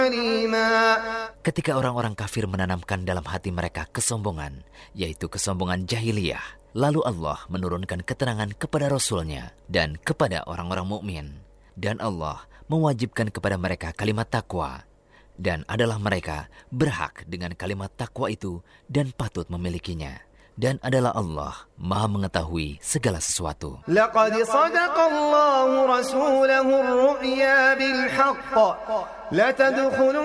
Ketika orang-orang kafir menanamkan dalam hati mereka kesombongan, yaitu kesombongan jahiliyah, lalu Allah menurunkan keterangan kepada Rasul-Nya dan kepada orang-orang mukmin. Dan Allah mewajibkan kepada mereka kalimat takwa. Dan adalah mereka berhak dengan kalimat takwa itu dan patut memilikinya. Dan adalah Allah Maha mengetahui segala sesuatu. Laqad sadaqallahu rasulahu ar-ru'ya bil haqq la tadkhulu